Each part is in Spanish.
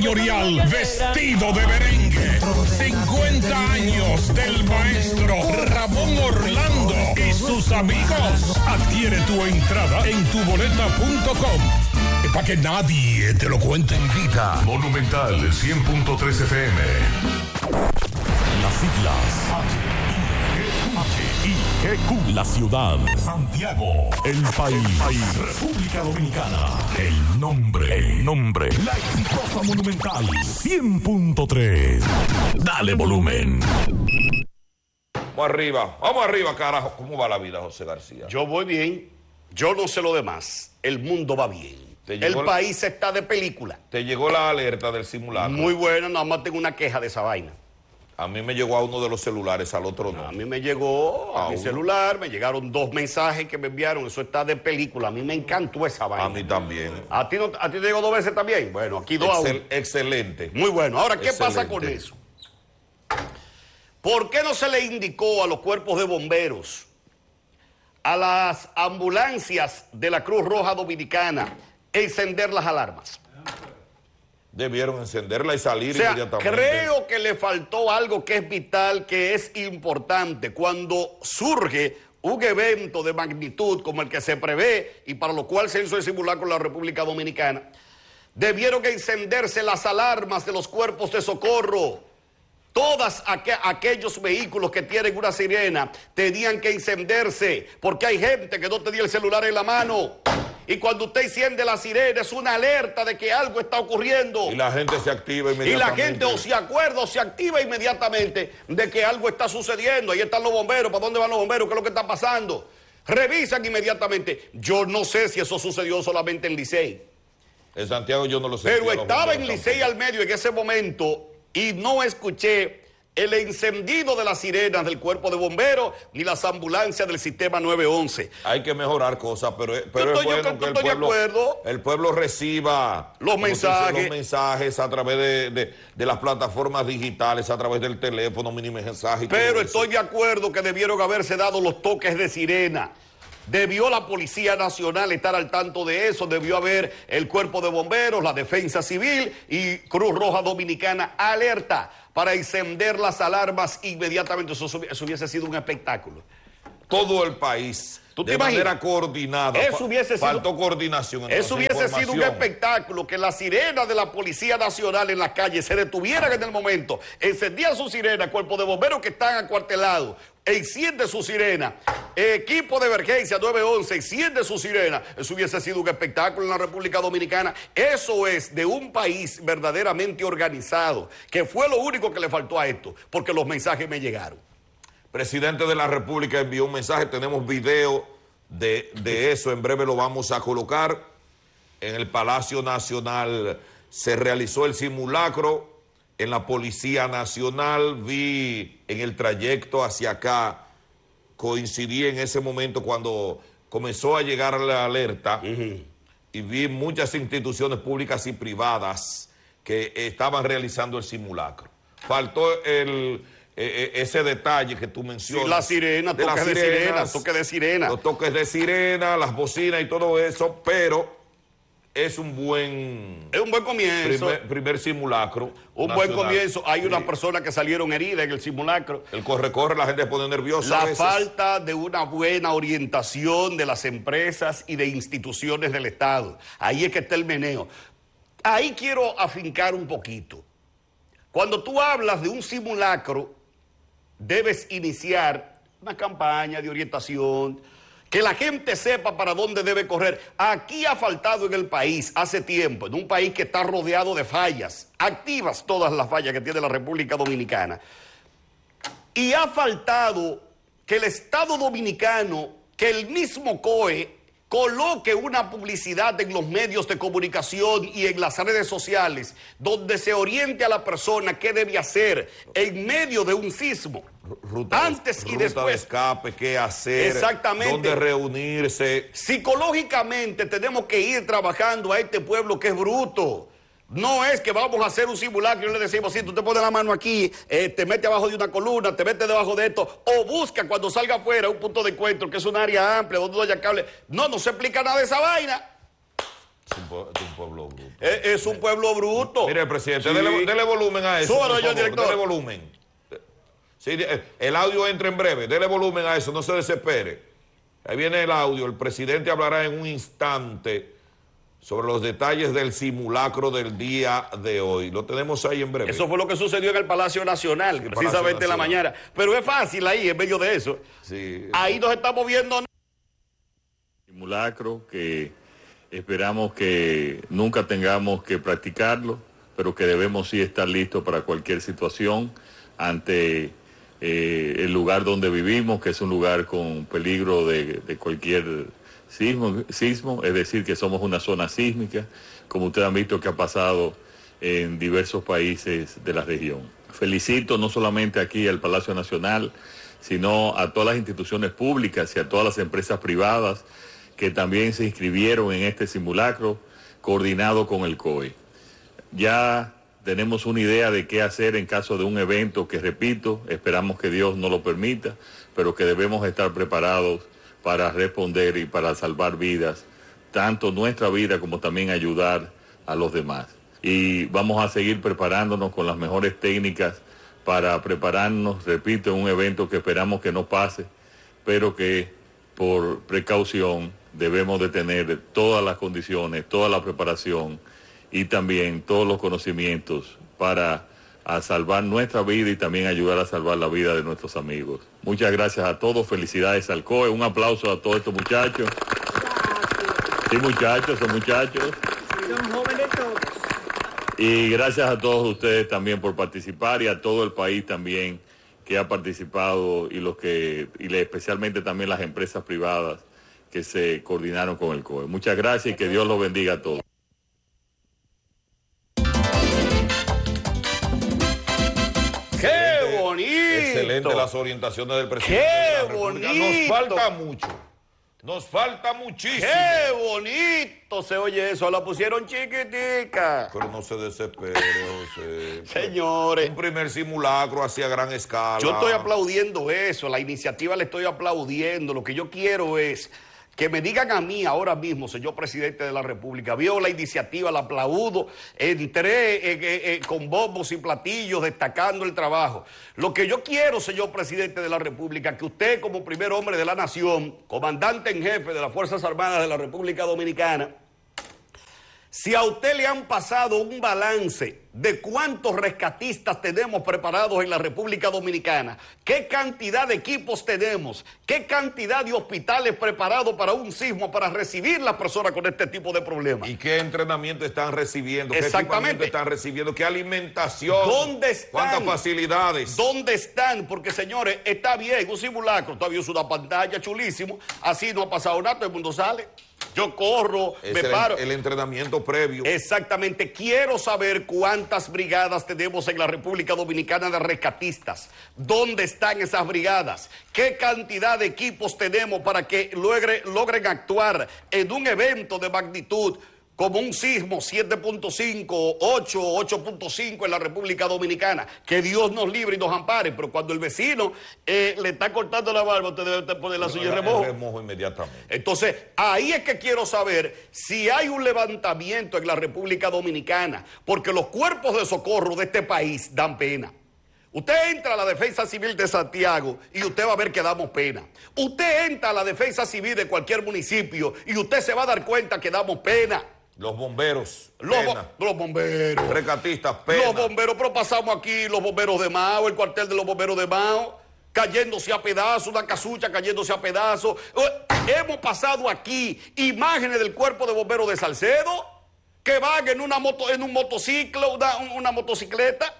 señorial vestido de merengue. 50 años del maestro Ramón Orlando y sus amigos. Adquiere tu entrada en tuboleta.com. Para que nadie te lo cuente en vida. Monumental 100.3 FM. Las siglas HIGQ. La ciudad. Santiago. El país. República Dominicana. El nombre. La exitosa Monumental 100.3. Dale volumen. Vamos arriba, carajo. ¿Cómo va la vida, José García? Yo voy bien, yo no sé lo demás, el mundo va bien. El país está de película. Te llegó la alerta del simulacro. Muy buena, nada más tengo una queja de esa vaina. A mí me llegó a uno de los celulares, al otro no. A mí me llegó a mi celular, me llegaron 2 mensajes que me enviaron, eso está de película. A mí me encantó esa vaina. A mí también. ¿A ti te llegó 2 veces también? Bueno, aquí 2 a 1. Excelente. Muy bueno. Ahora, ¿qué pasa con eso? ¿Por qué no se le indicó a los cuerpos de bomberos, a las ambulancias de la Cruz Roja Dominicana, encender las alarmas? Debieron encenderla y salir O sea, inmediatamente. creo que le faltó algo que es vital, que es importante. Cuando surge un evento de magnitud como el que se prevé y para lo cual se hizo el simulacro en la República Dominicana, debieron encenderse las alarmas de los cuerpos de socorro. Todos aquellos vehículos que tienen una sirena tenían que encenderse, porque hay gente que no tenía el celular en la mano. Y cuando usted enciende la sirena es una alerta de que algo está ocurriendo. Y la gente se activa inmediatamente. Y la gente o se acuerda o se activa inmediatamente de que algo está sucediendo. Ahí están los bomberos. ¿Para dónde van los bomberos? ¿Qué es lo que está pasando? Revisan inmediatamente. Yo no sé si eso sucedió solamente en Licey. En Santiago yo no lo sé. Pero estaba en Licey al medio en ese momento y no escuché el encendido de las sirenas del cuerpo de bomberos ni las ambulancias del sistema 911. Hay que mejorar cosas, pero es bueno que el pueblo reciba los mensajes a través de las plataformas digitales, a través del teléfono, mini mensajes. Pero estoy de acuerdo que debieron haberse dado los toques de sirena. Debió la Policía Nacional estar al tanto de eso, debió haber el Cuerpo de Bomberos, la Defensa Civil y Cruz Roja Dominicana alerta para encender las alarmas inmediatamente. Eso hubiese sido un espectáculo. Todo el país, de manera coordinada. Faltó coordinación. Eso hubiese sido un espectáculo, que las sirenas de la Policía Nacional en las calles se detuvieran en el momento, encendían su sirena, Cuerpo de Bomberos que están acuartelados, enciende su sirena, equipo de emergencia 911, enciende su sirena. Eso hubiese sido un espectáculo en la República Dominicana. Eso es de un país verdaderamente organizado, que fue lo único que le faltó a esto, porque los mensajes me llegaron. Presidente de la República envió un mensaje, tenemos video de eso, en breve lo vamos a colocar. En el Palacio Nacional se realizó el simulacro. En la Policía Nacional vi en el trayecto hacia acá, coincidí en ese momento cuando comenzó a llegar la alerta y vi muchas instituciones públicas y privadas que estaban realizando el simulacro. Faltó ese detalle que tú mencionas. Sí, la sirena, toques de sirena. Los toques de sirena, las bocinas y todo eso, pero es un buen comienzo. Primer simulacro. Un nacional. Buen comienzo. Hay unas personas que salieron heridas en el simulacro. El corre-corre, la gente se pone nerviosa. La falta de una buena orientación de las empresas y de instituciones del Estado. Ahí es que está el meneo. Ahí quiero afincar un poquito. Cuando tú hablas de un simulacro, debes iniciar una campaña de orientación, que la gente sepa para dónde debe correr. Aquí ha faltado en el país hace tiempo, en un país que está rodeado de fallas, activas todas las fallas que tiene la República Dominicana, y ha faltado que el Estado Dominicano, que el mismo COE, coloque una publicidad en los medios de comunicación y en las redes sociales donde se oriente a la persona qué debe hacer en medio de un sismo. Antes y después. De escape, qué hacer, exactamente, dónde reunirse. Psicológicamente tenemos que ir trabajando a este pueblo que es bruto. No es que vamos a hacer un simulacro y le decimos, si tú te pones la mano aquí, te metes abajo de una columna, te metes debajo de esto, o busca cuando salga afuera un punto de encuentro, que es un área amplia, donde no haya cable. No se explica nada de esa vaina. Es un pueblo bruto. Es un pueblo bruto. Mire, presidente, Sí. dele volumen a eso. Súbalo, por señor favor, director. dele volumen. Sí, el audio entra en breve. Dele volumen a eso, no se desespere. Ahí viene el audio. El presidente hablará en un instante sobre los detalles del simulacro del día de hoy. Lo tenemos ahí en breve. Eso fue lo que sucedió en el Palacio Nacional, precisamente en la mañana. Pero es fácil ahí, en medio de eso. Sí. Ahí nos estamos viendo. Simulacro que esperamos que nunca tengamos que practicarlo, pero que debemos sí estar listos para cualquier situación ante el lugar donde vivimos, que es un lugar con peligro de cualquier sismo, es decir, que somos una zona sísmica, como ustedes han visto que ha pasado en diversos países de la región. Felicito no solamente aquí al Palacio Nacional, sino a todas las instituciones públicas y a todas las empresas privadas que también se inscribieron en este simulacro coordinado con el COE. Ya tenemos una idea de qué hacer en caso de un evento que, repito, esperamos que Dios no lo permita, pero que debemos estar preparados para responder y para salvar vidas, tanto nuestra vida como también ayudar a los demás. Y vamos a seguir preparándonos con las mejores técnicas para prepararnos, repito, en un evento que esperamos que no pase, pero que por precaución debemos de tener todas las condiciones, toda la preparación y también todos los conocimientos para salvar nuestra vida y también ayudar a salvar la vida de nuestros amigos. Muchas gracias a todos, felicidades al COE, un aplauso a todos estos muchachos. Sí, muchachos, son muchachos. Son jóvenes todos. Y gracias a todos ustedes también por participar y a todo el país también que ha participado y especialmente también las empresas privadas que se coordinaron con el COE. Muchas gracias y que Dios los bendiga a todos. ¡Qué bonito! Excelente las orientaciones del presidente. ¡Qué de la República. bonito! Nos falta mucho. Nos falta muchísimo. ¡Qué bonito se oye eso! La pusieron chiquitica. Pero no se desespere, José. Señores, Un primer simulacro hacia gran escala. yo estoy aplaudiendo eso, la iniciativa le estoy aplaudiendo. Lo que yo quiero es que me digan a mí ahora mismo, señor presidente de la República, vio la iniciativa, la aplaudo, entré con bombos y platillos destacando el trabajo. Lo que yo quiero, señor presidente de la República, que usted como primer hombre de la nación, comandante en jefe de las Fuerzas Armadas de la República Dominicana, si a usted le han pasado un balance de cuántos rescatistas tenemos preparados en la República Dominicana, qué cantidad de equipos tenemos, qué cantidad de hospitales preparados para un sismo, para recibir las personas con este tipo de problemas. ¿Y qué entrenamiento están recibiendo? ¿Qué Exactamente. equipamiento están recibiendo? ¿Qué alimentación? ¿Dónde están? ¿Cuántas facilidades? ¿Dónde están? Porque, señores, está bien, un simulacro, todavía es una pantalla chulísimo, así no ha pasado nada, todo el mundo sale. Yo corro, Es me el, paro. el entrenamiento previo. Exactamente. Quiero saber cuántas brigadas tenemos en la República Dominicana de rescatistas. ¿Dónde están esas brigadas? ¿Qué cantidad de equipos tenemos para que logren actuar en un evento de magnitud como un sismo 7.5, 8, 8.5 en la República Dominicana? Que Dios nos libre y nos ampare, pero cuando el vecino le está cortando la barba, usted debe poner la suya en remojo. Remojo inmediatamente. Entonces, ahí es que quiero saber si hay un levantamiento en la República Dominicana, porque los cuerpos de socorro de este país dan pena. Usted entra a la Defensa Civil de Santiago y usted va a ver que damos pena. Usted entra a la Defensa Civil de cualquier municipio y usted se va a dar cuenta que damos pena. Los bomberos, Los pena. bomberos. Rescatistas, pena. Los bomberos, pero pasamos aquí los bomberos de Mao, el cuartel de los bomberos de Mao, cayéndose a pedazos, una casucha cayéndose a pedazos. Hemos pasado aquí imágenes del cuerpo de bomberos de Salcedo, que van en un motociclo, una motocicleta,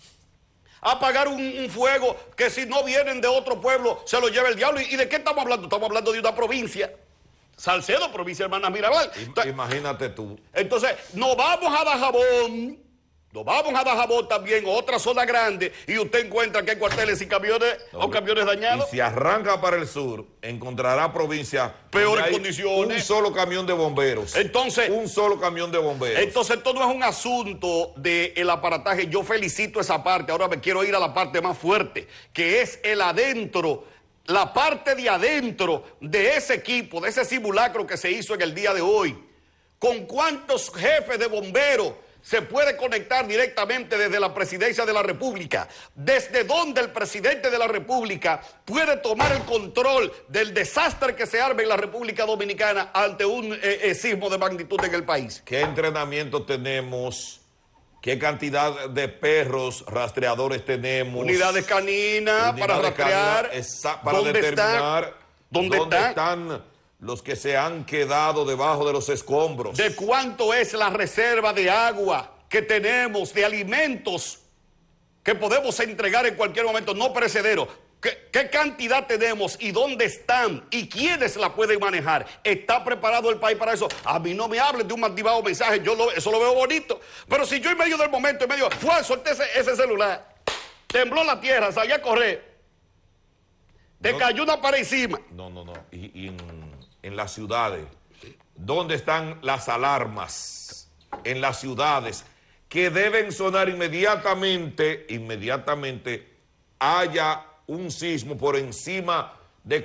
a apagar un fuego que si no vienen de otro pueblo se lo lleva el diablo. ¿Y de qué estamos hablando? Estamos hablando de una provincia. Salcedo, provincia de Hermanas Mirabal. Imagínate tú. Entonces, nos vamos a Dajabón. Nos vamos a Dajabón también, otra zona grande, y usted encuentra que hay cuarteles y camiones o camiones dañados. Y si arranca para el sur, encontrará provincias Peores donde hay condiciones. Un solo camión de bomberos. Entonces, un solo camión de bomberos. Entonces, esto no es un asunto del aparataje. Yo felicito esa parte. Ahora me quiero ir a la parte más fuerte, que es el adentro, la parte de adentro de ese equipo, de ese simulacro que se hizo en el día de hoy. ¿Con cuántos jefes de bomberos se puede conectar directamente desde la presidencia de la República? ¿Desde dónde el presidente de la República puede tomar el control del desastre que se arma en la República Dominicana ante un sismo de magnitud en el país? ¿Qué entrenamiento tenemos? ¿Qué cantidad de perros rastreadores tenemos? Unidades caninas para rastrear. Para determinar dónde están los que se han quedado debajo de los escombros. ¿De cuánto es la reserva de agua que tenemos, de alimentos que podemos entregar en cualquier momento, no perecederos? ¿Qué cantidad tenemos y dónde están y quiénes la pueden manejar? ¿Está preparado el país para eso? A mí no me hablen de un activado mensaje, eso lo veo bonito. Pero si yo en medio del momento, solté ese celular, tembló la tierra, salí a correr, te cayó una pared encima. No. Y en las ciudades, ¿dónde están las alarmas? En las ciudades, que deben sonar inmediatamente haya un sismo por encima de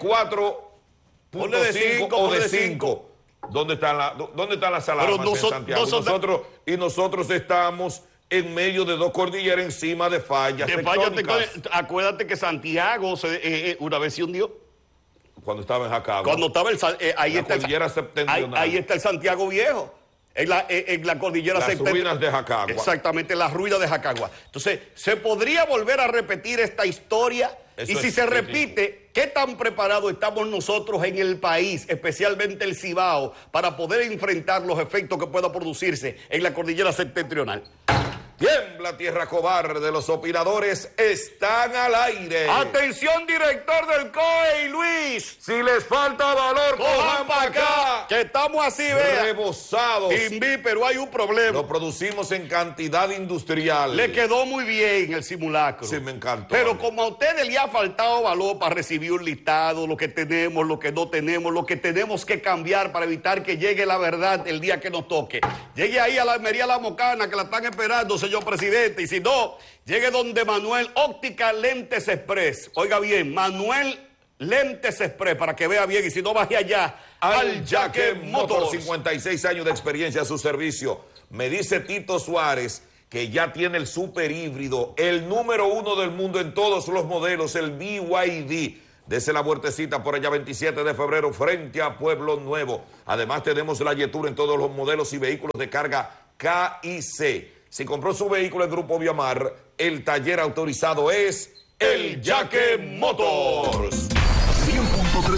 4.5 o de 5. ¿Dónde están las alarmas en Santiago? Nosotros estamos en medio de dos cordilleras encima de fallas tectónicas. Acuérdate que Santiago una vez se hundió. Cuando estaba en Jacagua. Cuando estaba ahí está el Santiago Viejo. En la cordillera septentrional. Las ruinas de Jacagua. Exactamente, las ruinas de Jacagua. Entonces, ¿se podría volver a repetir esta historia? Y si se repite, ¿qué tan preparados estamos nosotros en el país, especialmente el Cibao, para poder enfrentar los efectos que pueda producirse en la cordillera septentrional? Tiembla tierra cobarde, los opinadores están al aire. Atención, director del COE y Luis. Si les falta valor, cojan para acá. Que estamos así, vean. Rebosados. Pero hay un problema. Lo producimos en cantidad industrial. Le quedó muy bien el simulacro. Sí, me encantó. Pero como a ustedes le ha faltado valor para recibir un listado, lo que tenemos, lo que no tenemos, lo que tenemos que cambiar para evitar que llegue la verdad el día que nos toque. Llegue ahí a la Almería La Mocana, que la están esperando, señor presidente, y si no, llegue donde Manuel Óptica Lentes Express. Oiga bien, Manuel Lentes Express, para que vea bien, y si no, baje allá al Yaque Motors. 56 años de experiencia a su servicio. Me dice Tito Suárez que ya tiene el super híbrido, el número 1 del mundo en todos los modelos, el BYD. Dese la vueltecita por allá 27 de febrero frente a Pueblo Nuevo. Además tenemos la Yetur en todos los modelos y vehículos de carga K y C. Si compró su vehículo en Grupo Viamar, el taller autorizado es el Yaque Motors. 100.3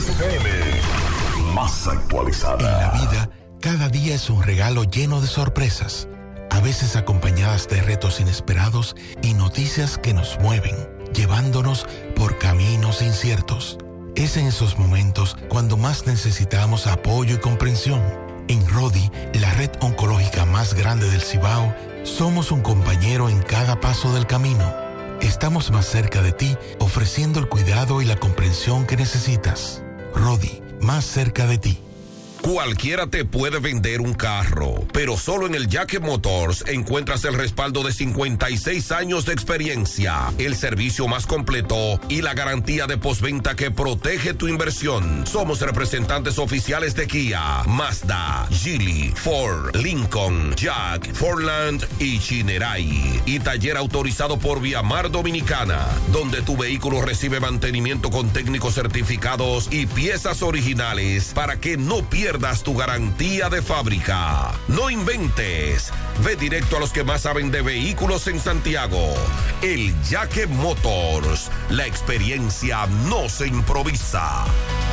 FM, más actualizada. En la vida, cada día es un regalo lleno de sorpresas, a veces acompañadas de retos inesperados y noticias que nos mueven, llevándonos por caminos inciertos. Es en esos momentos cuando más necesitamos apoyo y comprensión. En Rodi, la red oncológica más grande del Cibao, somos un compañero en cada paso del camino. Estamos más cerca de ti, ofreciendo el cuidado y la comprensión que necesitas. Rodi, más cerca de ti. Cualquiera te puede vender un carro, pero solo en el Yaque Motors encuentras el respaldo de 56 años de experiencia, el servicio más completo y la garantía de postventa que protege tu inversión. Somos representantes oficiales de Kia, Mazda, Geely, Ford, Lincoln, Jack, Fordland y Chinerai. Y taller autorizado por Viamar Dominicana, donde tu vehículo recibe mantenimiento con técnicos certificados y piezas originales para que no pierdas tu garantía de fábrica. No inventes. Ve directo a los que más saben de vehículos en Santiago. El Yaque Motors. La experiencia no se improvisa.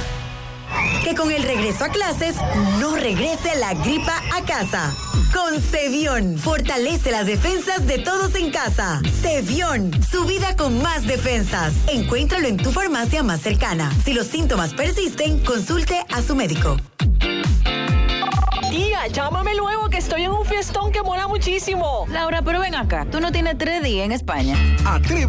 Que con el regreso a clases no regrese la gripa a casa. Con Cevión, fortalece las defensas de todos en casa. Cevión, su vida con más defensas. Encuéntralo en tu farmacia más cercana. Si los síntomas persisten, consulte a su médico. Tía, llámame luego que estoy en un fiestón que mola muchísimo. Laura, pero ven acá, tú no tienes 3 días en España. Atrévete